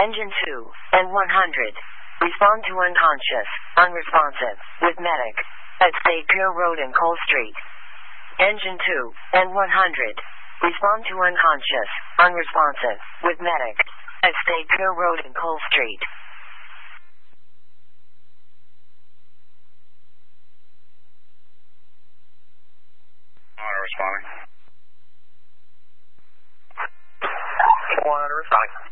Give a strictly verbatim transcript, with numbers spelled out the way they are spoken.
Engine two and one hundred. Respond to unconscious, unresponsive, with medic. At State Pier Road and Cole Street. Engine two and one hundred. Respond to unconscious, unresponsive, with medic. At State Pier Road and Cole Street. Responding. one hundred responding.